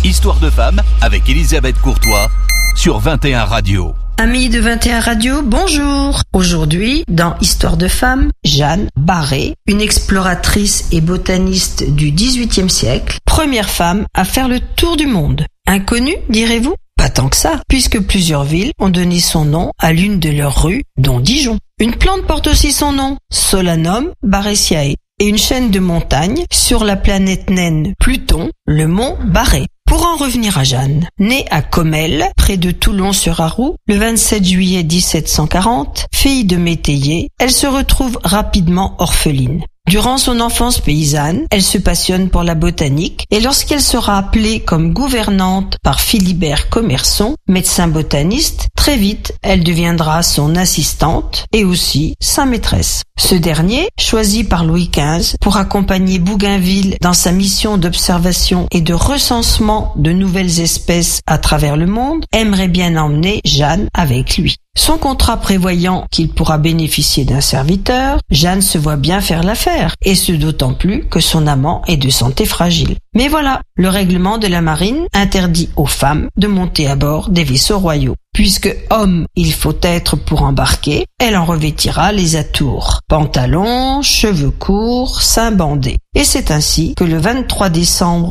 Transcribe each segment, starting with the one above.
Histoire de femmes avec Elisabeth Courtois sur 21 Radio. Amis de 21 Radio, bonjour. Aujourd'hui, dans Histoire de femmes, Jeanne Barré, une exploratrice et botaniste du XVIIIe siècle, première femme à faire le tour du monde. Inconnue, direz-vous ? Pas tant que ça, puisque plusieurs villes ont donné son nom à l'une de leurs rues, dont Dijon. Une plante porte aussi son nom, Solanum barretiae, et une chaîne de montagnes sur la planète naine Pluton, le mont Barré. Pour en revenir à Jeanne, née à Comelles, près de Toulon-sur-Arroux, le 27 juillet 1740, fille de métayer, elle se retrouve rapidement orpheline. Durant son enfance paysanne, elle se passionne pour la botanique et lorsqu'elle sera appelée comme gouvernante par Philibert Commerson, médecin botaniste, très vite, elle deviendra son assistante et aussi sa maîtresse. Ce dernier, choisi par Louis XV pour accompagner Bougainville dans sa mission d'observation et de recensement de nouvelles espèces à travers le monde, aimerait bien emmener Jeanne avec lui. Son contrat prévoyant qu'il pourra bénéficier d'un serviteur, Jeanne se voit bien faire l'affaire, et ce d'autant plus que son amant est de santé fragile. Mais voilà, le règlement de la marine interdit aux femmes de monter à bord des vaisseaux royaux. Puisque homme il faut être pour embarquer, elle en revêtira les atours. Pantalon, cheveux courts, seins bandés. Et c'est ainsi que le 23 décembre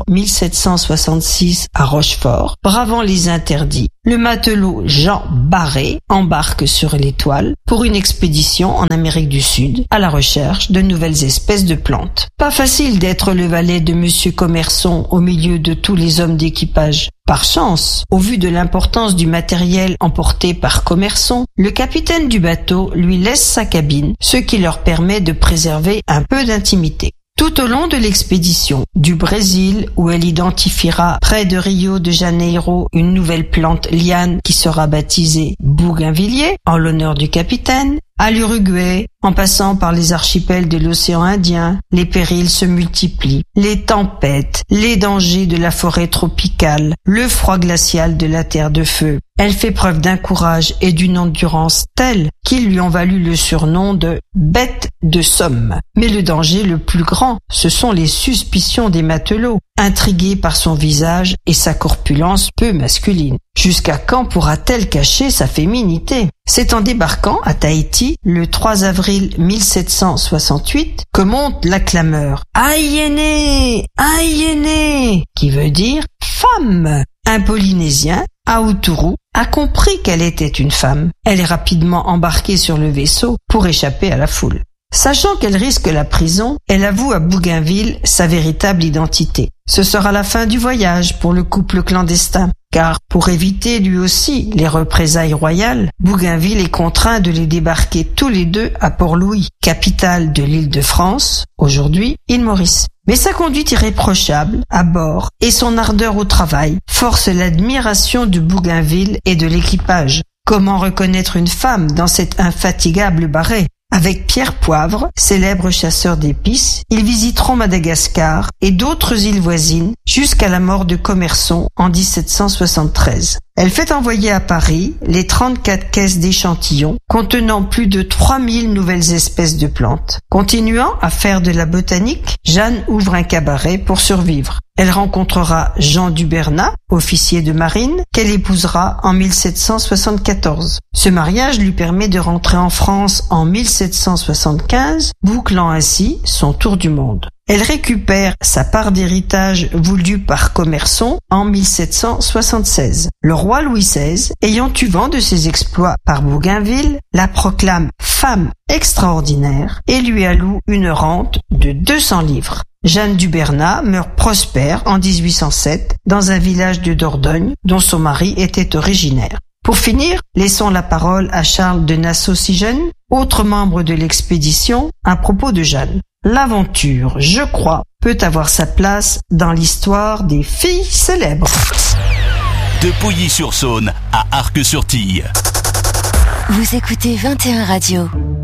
1766 à Rochefort, bravant les interdits, le matelot Jean Barré embarque sur l'Étoile pour une expédition en Amérique du Sud à la recherche de nouvelles espèces de plantes. Pas facile d'être le valet de Monsieur Commerson au milieu de tous les hommes d'équipage. Par chance, au vu de l'importance du matériel emporté par Commerson, le capitaine du bateau lui laisse sa cabine, ce qui leur permet de préserver un peu d'intimité. Tout au long de l'expédition, du Brésil, où elle identifiera près de Rio de Janeiro une nouvelle plante liane qui sera baptisée bougainvillier en l'honneur du capitaine, à l'Uruguay, en passant par les archipels de l'océan Indien, les périls se multiplient, les tempêtes, les dangers de la forêt tropicale, le froid glacial de la terre de feu. Elle fait preuve d'un courage et d'une endurance telle qu'ils lui ont valu le surnom de « bête de Somme ». Mais le danger le plus grand, ce sont les suspicions des matelots, intrigués par son visage et sa corpulence peu masculine. Jusqu'à quand pourra-t-elle cacher sa féminité ? C'est en débarquant à Tahiti, le 3 avril 1768, que monte la clameur « Ayéné ! Ayéné !» qui veut dire « femme ». Un Polynésien, Aotourou, a compris qu'elle était une femme. Elle est rapidement embarquée sur le vaisseau pour échapper à la foule. Sachant qu'elle risque la prison, elle avoue à Bougainville sa véritable identité. Ce sera la fin du voyage pour le couple clandestin, car pour éviter lui aussi les représailles royales, Bougainville est contraint de les débarquer tous les deux à Port-Louis, capitale de l'île de France, aujourd'hui île Maurice. Mais sa conduite irréprochable à bord et son ardeur au travail forcent l'admiration de Bougainville et de l'équipage. Comment reconnaître une femme dans cet infatigable Barré ? Avec Pierre Poivre, célèbre chasseur d'épices, ils visiteront Madagascar et d'autres îles voisines jusqu'à la mort de Commerson en 1773. Elle fait envoyer à Paris les 34 caisses d'échantillons contenant plus de 3000 nouvelles espèces de plantes. Continuant à faire de la botanique, Jeanne ouvre un cabaret pour survivre. Elle rencontrera Jean Dubernat, officier de marine, qu'elle épousera en 1774. Ce mariage lui permet de rentrer en France en 1775, bouclant ainsi son tour du monde. Elle récupère sa part d'héritage voulu par Commerson en 1776. Le roi Louis XVI, ayant eu vent de ses exploits par Bougainville, la proclame femme extraordinaire et lui alloue une rente de 200 livres. Jeanne Dubernat meurt prospère en 1807 dans un village de Dordogne dont son mari était originaire. Pour finir, laissons la parole à Charles de Nassau-Sigeon, autre membre de l'expédition, à propos de Jeanne. L'aventure, je crois, peut avoir sa place dans l'histoire des filles célèbres. De Pouilly-sur-Saône à Arques-sur-Tille. Vous écoutez 21 Radio.